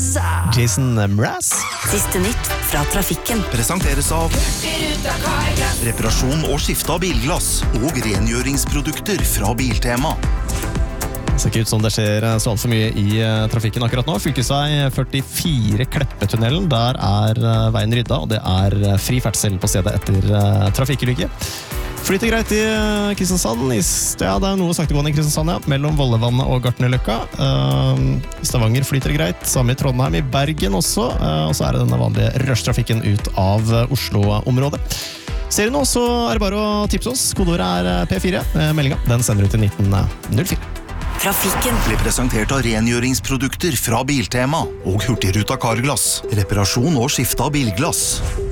Jason Mraz. Siste nytt fra trafikken. Presenteres av reparasjon og skifte av bilglass og rengjøringsprodukter fra Biltema. Det ser ikke ut som det skjer så alt for mye i trafikken akkurat nå. Fylkesvei 44 Kleppetunnelen, der veien rydda, og det fri ferdsel på stedet etter trafikkulykke. Flyter greit i Kristiansand. Ja, det noe saktegående i Kristiansand, ja. Mellom Vollevannet og Gartnerløkka. I Stavanger flyter det greit. Samme i Trondheim, i Bergen også. Og så det denne vanlige rushtrafikken ut av Oslo-området. Ser du nå, så det bare å tipse oss. Kodeordet P4. Meldingen, den sender du til 1904. Trafikken Blir presentert av rengjøringsprodukter fra Biltema og Hurtigruta Carglass. Reparasjon og skifte av bilglass.